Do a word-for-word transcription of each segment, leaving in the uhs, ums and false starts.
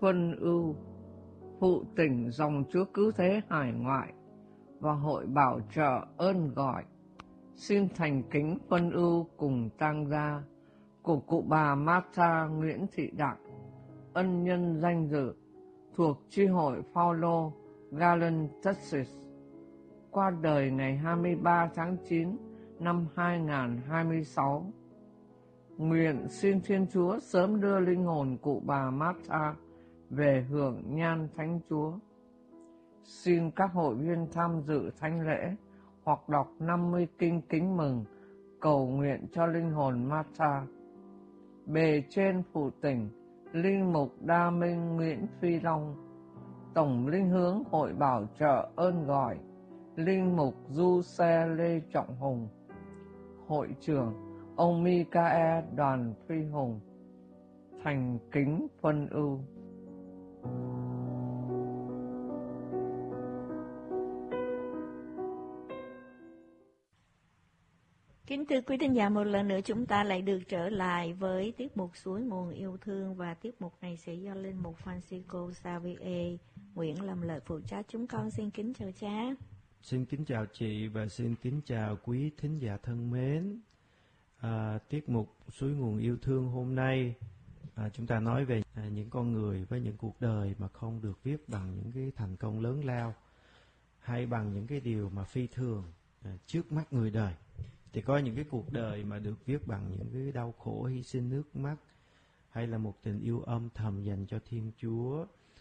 Phân Ưu, phụ tỉnh dòng Chúa Cứu Thế hải ngoại và Hội Bảo trợ ơn gọi, xin thành kính phân ưu cùng tang gia của cụ bà Martha Nguyễn Thị Đặng, ân nhân danh dự thuộc chi hội Phaolô Galen, Texas, qua đời ngày hai mươi ba tháng chín năm hai nghìn không trăm hai mươi sáu. Nguyện xin Thiên Chúa sớm đưa linh hồn cụ bà Martha về hưởng nhan Thánh Chúa. Xin các hội viên tham dự thánh lễ hoặc đọc năm mươi kinh kính mừng cầu nguyện cho linh hồn Martha. Bề trên phụ tỉnh linh mục Đa Minh Nguyễn Phi Long, tổng linh hướng Hội Bảo trợ ơn gọi linh mục Du Xe Lê Trọng Hùng, hội trưởng ông Michael Đoàn Phi Hùng, thành kính phân ưu. Kính thưa quý thính giả, một lần nữa chúng ta lại được trở lại với tiết mục Suối Nguồn Yêu Thương, và tiết mục này sẽ do linh mục Francisco Xavier Nguyễn làm lời phụ trách. Chúng con xin kính chào cha. Xin kính chào chị và xin kính chào quý thính giả thân mến. À, tiết mục Suối Nguồn Yêu Thương hôm nay à, chúng ta nói về à, những con người với những cuộc đời mà không được viết bằng những cái thành công lớn lao hay bằng những cái điều mà phi thường à, trước mắt người đời. Thì có những cái cuộc đời mà được viết bằng những cái đau khổ, hy sinh nước mắt, hay là một tình yêu âm thầm dành cho Thiên Chúa.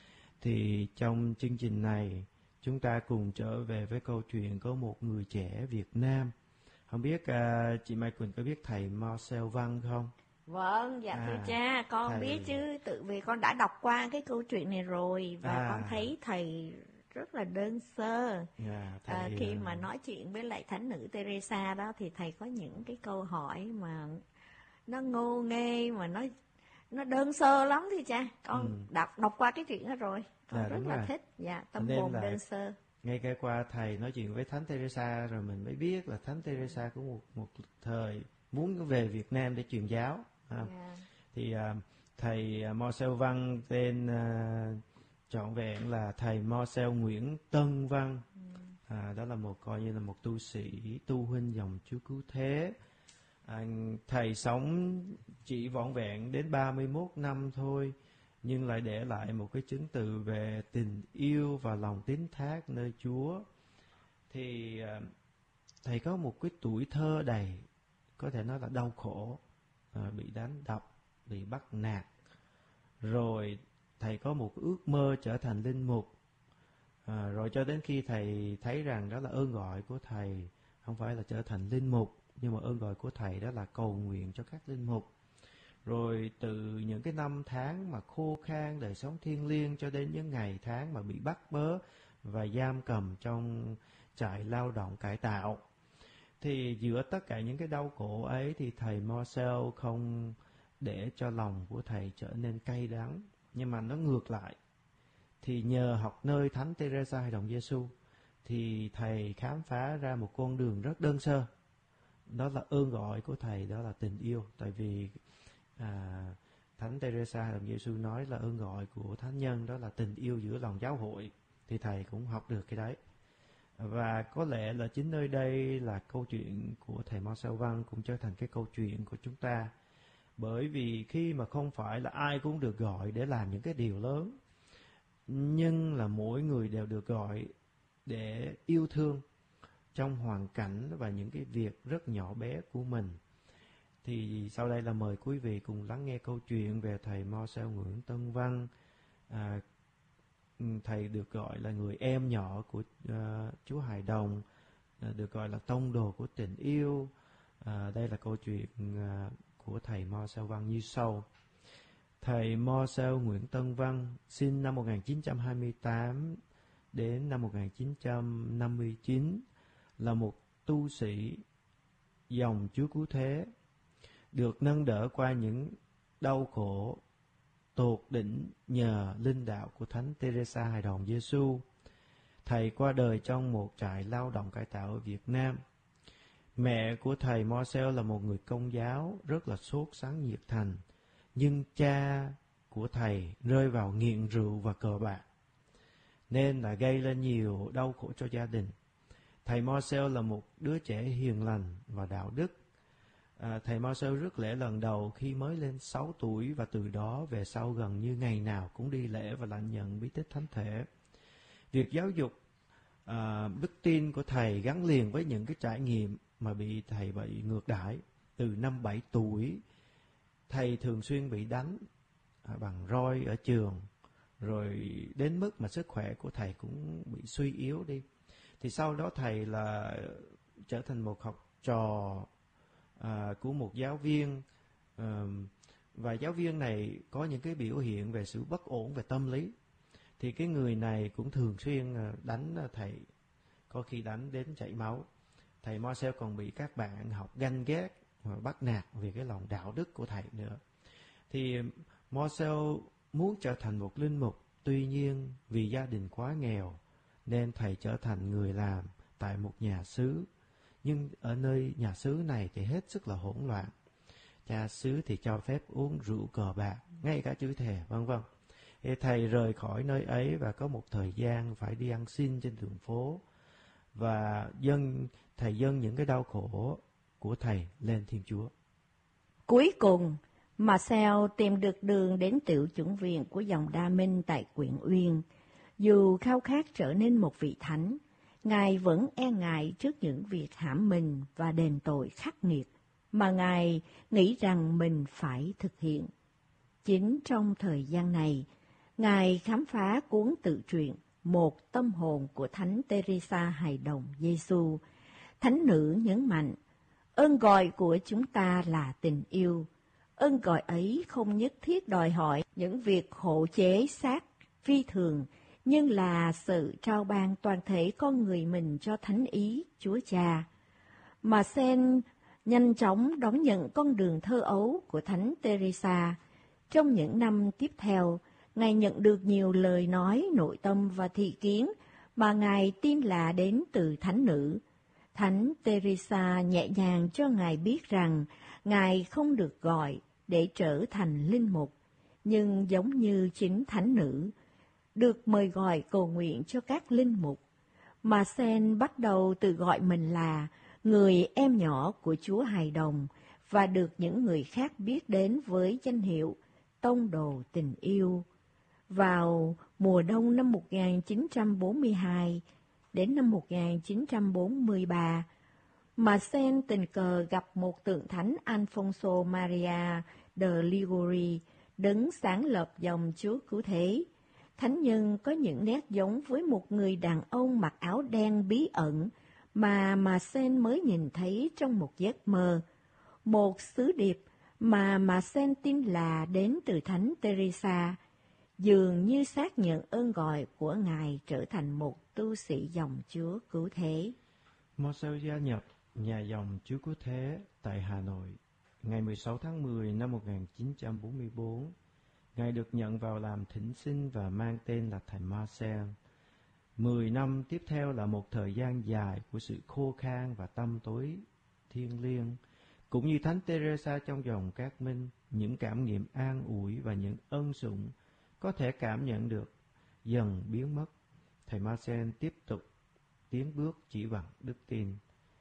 Thì trong chương trình này, chúng ta cùng trở về với câu chuyện có một người trẻ Việt Nam. Không biết uh, chị Mai Quỳnh có biết thầy Marcel Văn không? Vâng, dạ à, thưa cha, con thầy... biết chứ, tự vì con đã đọc qua cái câu chuyện này rồi, và à. con thấy thầy rất là đơn sơ. Yeah, thầy, à, khi mà nói chuyện với lại Thánh nữ Teresa đó thì thầy có những cái câu hỏi mà nó ngô nghê, mà nó nó đơn sơ lắm thì cha. Con ừ. đọc đọc qua cái chuyện đó rồi, con dạ, rất là rồi. thích. Dạ, tâm hồn đơn sơ. Ngay cái qua thầy nói chuyện với Thánh Teresa rồi mình mới biết là Thánh Teresa có một một thời muốn về Việt Nam để truyền giáo. À, yeah. Thì uh, thầy uh, Marcel Văn tên uh, trọn vẹn là thầy Marcel Nguyễn Tân Văn. ừ. à, Đó là một coi như là một tu sĩ tu huynh dòng Chúa Cứu Thế. à, Thầy sống chỉ vỏn vẹn đến ba mươi mốt năm thôi, nhưng lại để lại một cái chứng từ về tình yêu và lòng tín thác nơi Chúa. Thì à, thầy có một cái tuổi thơ đầy, có thể nói là đau khổ, à, bị đánh đập, bị bắt nạt. Rồi thầy có một ước mơ trở thành linh mục. À, rồi cho đến khi thầy thấy rằng đó là ơn gọi của thầy, không phải là trở thành linh mục, nhưng mà ơn gọi của thầy đó là cầu nguyện cho các linh mục. Rồi từ những cái năm tháng mà khô khan đời sống thiêng liêng cho đến những ngày tháng mà bị bắt bớ và giam cầm trong trại lao động cải tạo. Thì giữa tất cả những cái đau khổ ấy thì thầy Marcel không để cho lòng của thầy trở nên cay đắng, nhưng mà nó ngược lại. Thì nhờ học nơi Thánh Teresa Hài Đồng Giêsu thì thầy khám phá ra một con đường rất đơn sơ. Đó là ơn gọi của thầy, đó là tình yêu. Tại vì à, Thánh Teresa Hài Đồng Giêsu nói là ơn gọi của thánh nhân đó là tình yêu giữa lòng giáo hội. Thì thầy cũng học được cái đấy. Và có lẽ là chính nơi đây là câu chuyện của thầy Marcel Văn cũng trở thành cái câu chuyện của chúng ta. Bởi vì khi mà không phải là ai cũng được gọi để làm những cái điều lớn, nhưng là mỗi người đều được gọi để yêu thương trong hoàn cảnh và những cái việc rất nhỏ bé của mình. Thì sau đây là mời quý vị cùng lắng nghe câu chuyện về thầy Marcel Nguyễn Tân Văn. À, thầy được gọi là người em nhỏ của uh, Chúa Hài Đồng, uh, được gọi là tông đồ của tình yêu. Uh, đây là câu chuyện uh, của thầy Marcel Văn như sau. Thầy Marcel Nguyễn Tân Văn sinh năm một nghìn chín trăm hai mươi tám đến năm một nghìn chín trăm năm mươi chín, là một tu sĩ dòng Chúa Cứu Thế, được nâng đỡ qua những đau khổ tột đỉnh nhờ linh đạo của Thánh Teresa Hài Đồng Giêsu. Thầy qua đời trong một trại lao động cải tạo ở Việt Nam. Mẹ của thầy Marcel là một người Công giáo rất là sốt sắng nhiệt thành, nhưng cha của thầy rơi vào nghiện rượu và cờ bạc, nên là gây lên nhiều đau khổ cho gia đình. Thầy Marcel là một đứa trẻ hiền lành và đạo đức. À, thầy Marcel rước lễ lần đầu khi mới lên sáu tuổi, và từ đó về sau gần như ngày nào cũng đi lễ và lãnh nhận bí tích thánh thể. Việc giáo dục à, đức tin của thầy gắn liền với những cái trải nghiệm mà bị thầy bị ngược đãi. Từ năm bảy tuổi, thầy thường xuyên bị đánh à, bằng roi ở trường, rồi đến mức mà sức khỏe của thầy cũng bị suy yếu đi. Thì sau đó thầy là trở thành một học trò à, của một giáo viên, à, và giáo viên này có những cái biểu hiện về sự bất ổn về tâm lý. Thì cái người này cũng thường xuyên đánh thầy, có khi đánh đến chảy máu. Thầy Marcel còn bị các bạn học ganh ghét và bắt nạt vì cái lòng đạo đức của thầy nữa. Thì Marcel muốn trở thành một linh mục, tuy nhiên vì gia đình quá nghèo nên thầy trở thành người làm tại một nhà xứ. Nhưng ở nơi nhà xứ này thì hết sức là hỗn loạn. Cha xứ thì cho phép uống rượu cờ bạc, ngay cả chữ thề, vân vân. Thì thầy rời khỏi nơi ấy và có một thời gian phải đi ăn xin trên đường phố, và dâng thầy dâng những cái đau khổ của thầy lên Thiên Chúa. Cuối cùng, Marcel tìm được đường đến tiểu chủng viện của dòng Đa Minh tại Quyện Uyên. Dù khao khát trở nên một vị thánh, Ngài vẫn e ngại trước những việc hãm mình và đền tội khắc nghiệt mà Ngài nghĩ rằng mình phải thực hiện. Chính trong thời gian này, Ngài khám phá cuốn tự truyện Một tâm hồn của Thánh Teresa hài đồng Giêsu. Thánh nữ nhấn mạnh, ơn gọi của chúng ta là tình yêu. Ơn gọi ấy không nhất thiết đòi hỏi những việc hộ chế xác phi thường, nhưng là sự trao ban toàn thể con người mình cho thánh ý Chúa Cha. Marcel nhanh chóng đón nhận con đường thơ ấu của Thánh Teresa. Trong những năm tiếp theo, Ngài nhận được nhiều lời nói nội tâm và thị kiến mà Ngài tin là đến từ thánh nữ. Thánh Teresa nhẹ nhàng cho Ngài biết rằng Ngài không được gọi để trở thành linh mục, nhưng giống như chính thánh nữ, được mời gọi cầu nguyện cho các linh mục. Marcel bắt đầu tự gọi mình là người em nhỏ của Chúa hài đồng, và được những người khác biết đến với danh hiệu tông đồ tình yêu. Vào mùa đông năm một nghìn chín trăm bốn mươi hai đến năm một nghìn chín trăm bốn mươi ba, Marcel tình cờ gặp một tượng thánh Alfonso Maria de Ligori, đấng sáng lập dòng Chúa Cứu Thế. Thánh nhân có những nét giống với một người đàn ông mặc áo đen bí ẩn mà Marcel mới nhìn thấy trong một giấc mơ. Một sứ điệp mà Marcel tin là đến từ Thánh Teresa, dường như xác nhận ơn gọi của Ngài trở thành một tu sĩ dòng Chúa Cứu Thế. Marcel gia nhập nhà dòng Chúa Cứu Thế tại Hà Nội ngày mười sáu tháng mười năm một nghìn chín trăm bốn mươi tư. Ngài được nhận vào làm thỉnh sinh và mang tên là thầy Marcel. Mười năm tiếp theo là một thời gian dài của sự khô khan và tăm tối thiêng liêng. Cũng như Thánh Teresa trong dòng Cát Minh, những cảm nghiệm an ủi và những ân sủng có thể cảm nhận được dần biến mất. Thầy Marcel tiếp tục tiến bước chỉ bằng đức tin.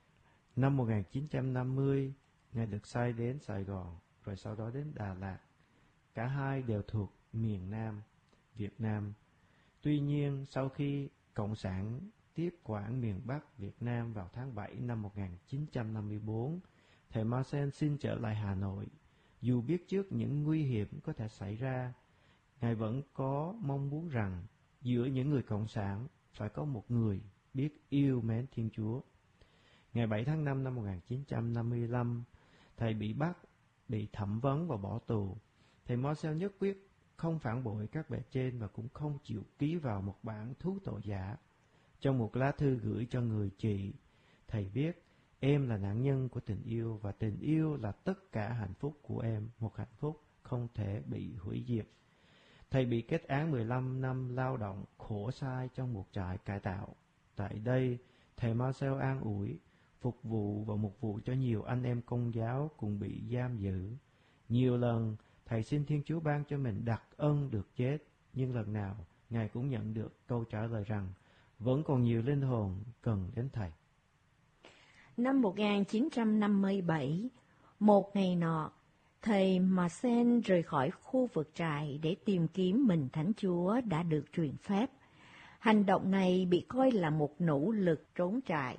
Năm một nghìn chín trăm năm mươi, Ngài được sai đến Sài Gòn, rồi sau đó đến Đà Lạt. Cả hai đều thuộc miền Nam, Việt Nam. Tuy nhiên, sau khi Cộng sản tiếp quản miền Bắc Việt Nam vào tháng bảy năm một nghìn chín trăm năm mươi tư, thầy Marcel xin trở lại Hà Nội. Dù biết trước những nguy hiểm có thể xảy ra, Ngài vẫn có mong muốn rằng giữa những người Cộng sản phải có một người biết yêu mến Thiên Chúa. Ngày bảy tháng năm năm một nghìn chín trăm năm mươi lăm, thầy bị bắt, bị thẩm vấn và bỏ tù. Thầy Marcel nhất quyết không phản bội các bề trên và cũng không chịu ký vào một bản thú tội giả. Trong một lá thư gửi cho người chị, thầy viết: em là nạn nhân của tình yêu và tình yêu là tất cả hạnh phúc của em, một hạnh phúc không thể bị hủy diệt. Thầy bị kết án mười lăm năm lao động khổ sai trong một trại cải tạo. Tại đây, thầy Marcel an ủi, phục vụ và mục vụ cho nhiều anh em Công giáo cùng bị giam giữ. Nhiều lần, Thầy xin Thiên Chúa ban cho mình đặc ân được chết, nhưng lần nào Ngài cũng nhận được câu trả lời rằng vẫn còn nhiều linh hồn cần đến Thầy. Năm một nghìn chín trăm năm mươi bảy, một ngày nọ, thầy Marcel rời khỏi khu vực trại để tìm kiếm mình Thánh Chúa đã được truyền phép. Hành động này bị coi là một nỗ lực trốn trại.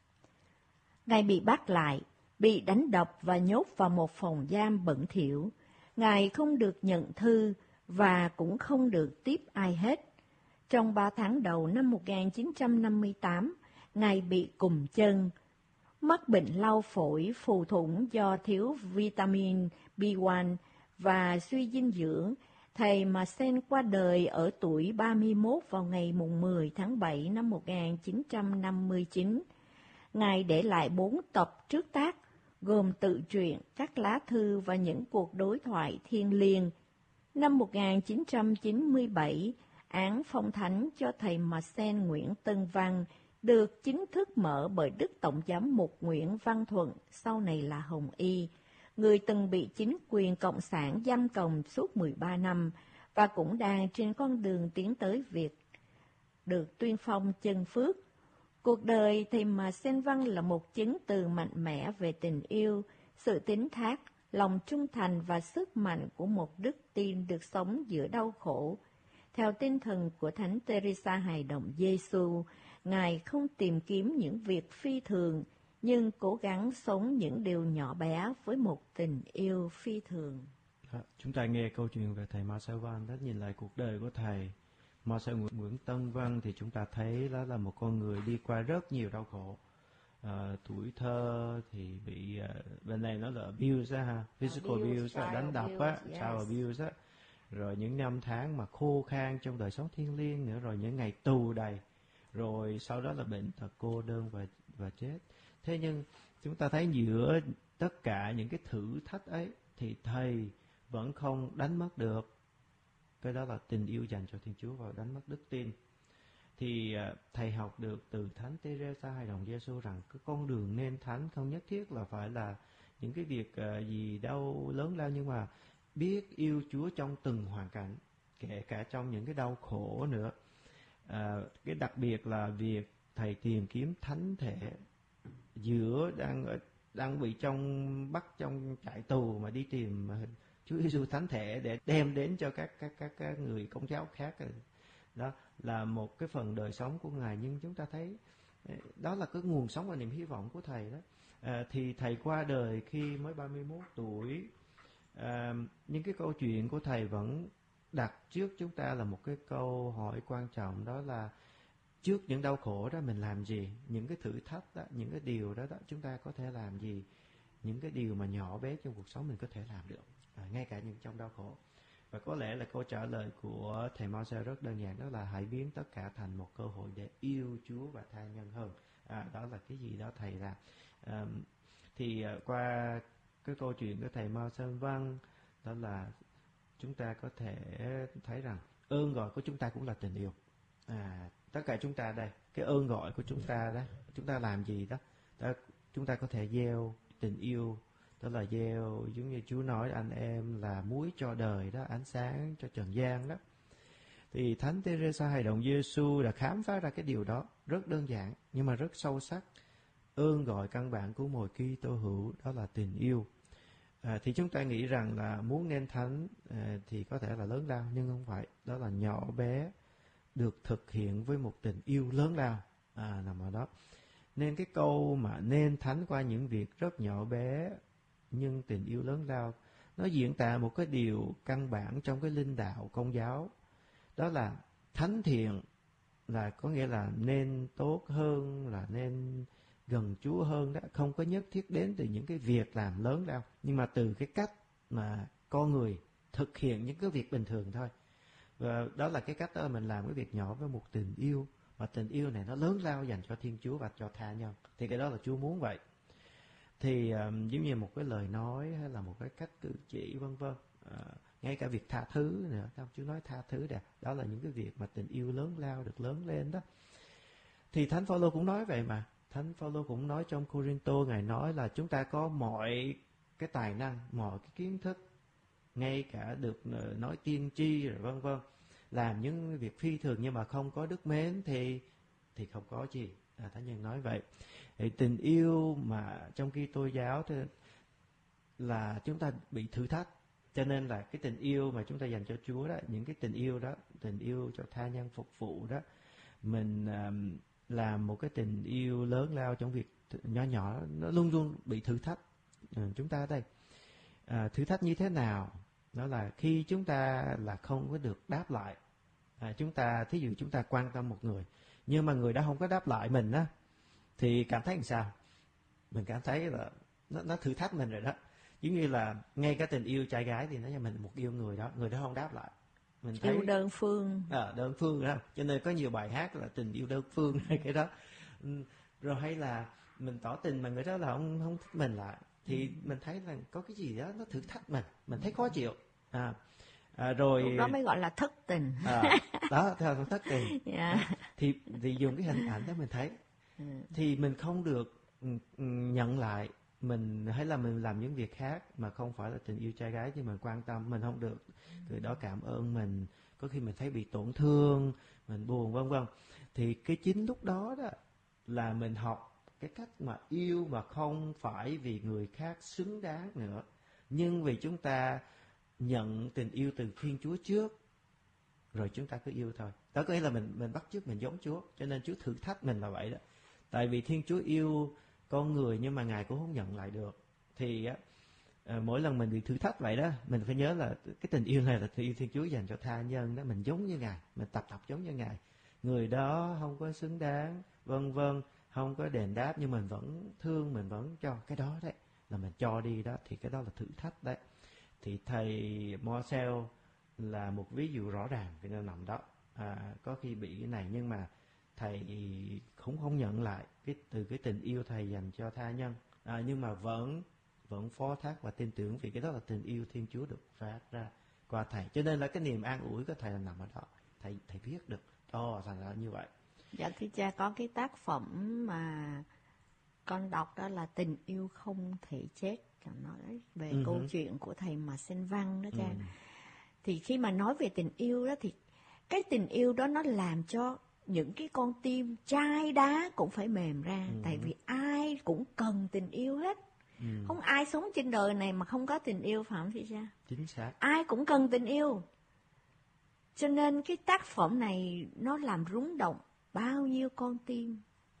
Ngài bị bắt lại, bị đánh đập và nhốt vào một phòng giam bẩn thỉu. Ngài không được nhận thư và cũng không được tiếp ai hết. Trong ba tháng đầu năm một nghìn chín trăm năm mươi tám, Ngài bị cùm chân, mắc bệnh lau phổi phù thủng do thiếu vitamin B một và suy dinh dưỡng. Thầy Marcel qua đời ở tuổi ba mươi mốt vào ngày mười tháng bảy năm một nghìn chín trăm năm mươi chín. Ngài để lại bốn tập trước tác, gồm tự truyện, các lá thư và những cuộc đối thoại thiêng liêng. Năm một nghìn chín trăm chín mươi bảy, án phong thánh cho thầy Marcel Nguyễn Tân Văn được chính thức mở bởi Đức Tổng giám mục Nguyễn Văn Thuận, sau này là Hồng Y, người từng bị chính quyền Cộng sản giam cầm suốt mười ba năm và cũng đang trên con đường tiến tới việc được tuyên phong chân phước. Cuộc đời thầy Marcel Văn là một chứng từ mạnh mẽ về tình yêu, sự tín thác, lòng trung thành và sức mạnh của một đức tin được sống giữa đau khổ. Theo tinh thần của Thánh Teresa Hài Đồng Giêsu, Ngài không tìm kiếm những việc phi thường, nhưng cố gắng sống những điều nhỏ bé với một tình yêu phi thường. À, chúng ta nghe câu chuyện về thầy Marcel Văn, đó nhìn lại cuộc đời của thầy Marcel Nguyễn Tân Văn thì chúng ta thấy đó là một con người đi qua rất nhiều đau khổ. À, tuổi thơ thì bị uh, bên này nó là abuse á ha, physical abuse, abuse là đánh đập á, yes. Child abuse á, rồi những năm tháng mà khô khan trong đời sống thiêng liêng nữa, rồi những ngày tù đầy, rồi sau đó là bệnh tật, cô đơn và và chết. Thế nhưng chúng ta thấy giữa tất cả những cái thử thách ấy thì thầy vẫn không đánh mất được cái đó là tình yêu dành cho Thiên Chúa và đánh mất đức tin. Thì uh, thầy học được từ Thánh Teresa Hài Đồng Giêsu rằng cái con đường nên thánh không nhất thiết là phải là những cái việc uh, gì đâu lớn lao, nhưng mà biết yêu Chúa trong từng hoàn cảnh, kể cả trong những cái đau khổ nữa. À, cái đặc biệt là việc thầy tìm kiếm thánh thể giữa đang đang bị trong bắt trong trại tù mà đi tìm Chúa Giêsu thánh thể để đem đến cho các các các, các người Công giáo khác. Đó là một cái phần đời sống của Ngài, nhưng chúng ta thấy đó là cái nguồn sống và niềm hy vọng của thầy đó. À, thì thầy qua đời khi mới ba mươi mốt tuổi. À, những cái câu chuyện của thầy vẫn đặt trước chúng ta là một cái câu hỏi quan trọng, đó là trước những đau khổ đó mình làm gì, những cái thử thách đó, những cái điều đó, đó chúng ta có thể làm gì, những cái điều mà nhỏ bé trong cuộc sống mình có thể làm được, à, ngay cả những trong đau khổ. Và có lẽ là câu trả lời của thầy Marcel rất đơn giản, đó là hãy biến tất cả thành một cơ hội để yêu Chúa và tha nhân hơn. À, đó là cái gì đó thầy làm. À, thì uh, qua cái câu chuyện của thầy Marcel Văn, đó là chúng ta có thể thấy rằng ơn gọi của chúng ta cũng là tình yêu. À, tất cả chúng ta đây, cái ơn gọi của chúng ta đó, chúng ta làm gì đó, đó chúng ta có thể gieo tình yêu, đó là gieo giống như Chúa nói anh em là muối cho đời đó, ánh sáng cho trần gian đó. Thì Thánh Teresa Hài Đồng Giêsu đã khám phá ra cái điều đó rất đơn giản nhưng mà rất sâu sắc. Ơn gọi căn bản của mỗi Kitô hữu đó là tình yêu. À, thì chúng ta nghĩ rằng là muốn nên thánh à, thì có thể là lớn lao, nhưng không phải, đó là nhỏ bé được thực hiện với một tình yêu lớn lao à, nằm ở đó. Nên cái câu mà nên thánh qua những việc rất nhỏ bé nhưng tình yêu lớn lao, nó diễn tả một cái điều căn bản trong cái linh đạo Công giáo, đó là thánh thiện là có nghĩa là nên tốt hơn, là nên gần Chúa hơn đó, không có nhất thiết đến từ những cái việc làm lớn lao, nhưng mà từ cái cách mà con người thực hiện những cái việc bình thường thôi. Và đó là cái cách đó mình làm cái việc nhỏ với một tình yêu, mà tình yêu này nó lớn lao dành cho Thiên Chúa và cho tha nhân. Thì cái đó là Chúa muốn vậy. Thì um, giống như một cái lời nói hay là một cái cách cử chỉ vân vân, à, ngay cả việc tha thứ nữa, Chúa nói tha thứ đẹp, đó là những cái việc mà tình yêu lớn lao được lớn lên đó. Thì Thánh Phaolô cũng nói vậy mà. Thánh Phaolô cũng nói trong Cô-rinh-tô, Ngài nói là chúng ta có mọi cái tài năng, mọi cái kiến thức ngay cả được nói tiên tri rồi vân vân, làm những việc phi thường nhưng mà không có đức mến thì thì không có gì. À, Thánh Nhân nói vậy. Thì tình yêu mà trong Kitô giáo thì là chúng ta bị thử thách, cho nên là cái tình yêu mà chúng ta dành cho Chúa đó, những cái tình yêu đó, tình yêu cho tha nhân phục vụ đó, mình um, làm một cái tình yêu lớn lao trong việc nhỏ nhỏ, nó luôn luôn bị thử thách. À, chúng ta ở đây à, thử thách như thế nào? Đó là khi chúng ta là không có được đáp lại. À, chúng ta thí dụ chúng ta quan tâm một người nhưng mà người đó không có đáp lại mình á, thì cảm thấy làm sao? Mình cảm thấy là nó, nó thử thách mình rồi đó. Giống như là ngay cả tình yêu trai gái thì nó cho mình một yêu người đó, người đó không đáp lại, mình thấy yêu đơn phương. À, đơn phương đó, cho nên có nhiều bài hát là tình yêu đơn phương hay cái đó. Rồi hay là mình tỏ tình mà người đó là không không thích mình lại, thì ừ. mình thấy là có cái gì đó nó thử thách mình, mình thấy khó chịu. À, à rồi lúc đó mới gọi là thất tình. À, đó theo thất tình. Yeah. Thì thì dùng cái hình ảnh đó mình thấy, ừ. thì mình không được nhận lại. Mình hay là mình làm những việc khác mà không phải là tình yêu trai gái, nhưng mình quan tâm, mình không được người đó cảm ơn mình, có khi mình thấy bị tổn thương, mình buồn vân vân. Thì cái chính lúc đó đó là mình học cái cách mà yêu mà không phải vì người khác xứng đáng nữa, nhưng vì chúng ta nhận tình yêu từ Thiên Chúa trước, rồi chúng ta cứ yêu thôi. Đó có nghĩa là mình mình bắt chước, mình giống Chúa, cho nên Chúa thử thách mình là vậy đó. Tại vì Thiên Chúa yêu con người nhưng mà Ngài cũng không nhận lại được. Thì á, à, mỗi lần mình bị thử thách vậy đó, mình phải nhớ là cái tình yêu này là tình yêu Thiên Chúa dành cho tha nhân đó. Mình giống như Ngài, mình tập tập giống như Ngài. Người đó không có xứng đáng, vân vân, không có đền đáp, nhưng mình vẫn thương, mình vẫn cho. Cái đó đấy là mình cho đi đó, thì cái đó là thử thách đấy. Thì thầy Marcel là một ví dụ rõ ràng vì nó nằm đó. À, có khi bị cái này nhưng mà thầy cũng không nhận lại cái từ cái tình yêu thầy dành cho tha nhân, à, nhưng mà vẫn vẫn phó thác và tin tưởng, vì cái đó là tình yêu Thiên Chúa được phát ra qua thầy. Cho nên là cái niềm an ủi của thầy là nằm ở đó. Thầy thầy biết được, ồ, thành ra như vậy. Dạ thưa cha, có cái tác phẩm mà con đọc đó là Tình Yêu Không Thể Chết, nói về uh-huh. câu chuyện của thầy mà Sen Văn đó cha. Uh-huh. Thì khi mà nói về tình yêu đó thì cái tình yêu đó nó làm cho những cái con tim chai đá cũng phải mềm ra. Ừ. Tại vì ai cũng cần tình yêu hết. Ừ. Không ai sống trên đời này mà không có tình yêu, phải không chị cha? Chính xác. Ai cũng cần tình yêu. Cho nên cái tác phẩm này nó làm rung động bao nhiêu con tim.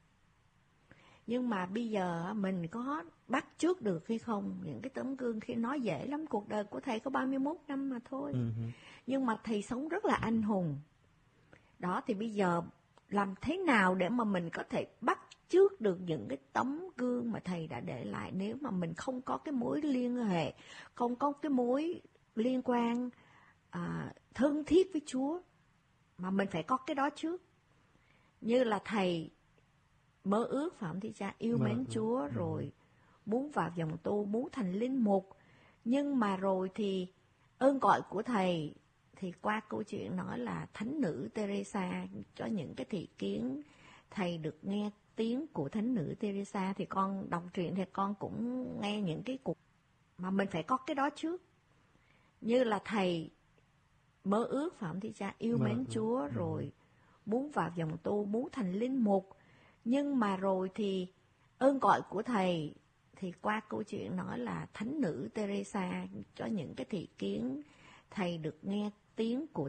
Nhưng mà bây giờ mình có bắt chước được hay không? Những cái tấm gương khi nói dễ lắm, cuộc đời của thầy có ba mươi mốt năm mà thôi. Ừ. Nhưng mà thầy sống rất là anh hùng. Đó, thì bây giờ làm thế nào để mà mình có thể bắt chước được những cái tấm gương mà thầy đã để lại, nếu mà mình không có cái mối liên hệ, không có cái mối liên quan à, thân thiết với Chúa, mà mình phải có cái đó trước. Như là thầy mơ ước, phải không thưa cha, yêu mến Chúa, ừ. rồi muốn vào dòng tu, muốn thành linh mục, nhưng mà rồi thì ơn gọi của thầy thì qua câu chuyện nói là Thánh nữ Teresa, cho những cái thị kiến thầy được nghe tiếng của Thánh nữ Teresa, thì con đọc truyện thì con cũng nghe những cái cuộc mà mình phải có cái đó trước. Như là thầy mơ ước, phải không thưa cha, yêu mến Chúa, ừ. rồi muốn vào dòng tu, muốn thành linh mục, nhưng mà rồi thì ơn gọi của thầy thì qua câu chuyện nói là Thánh nữ Teresa, cho những cái thị kiến thầy được nghe tiếng của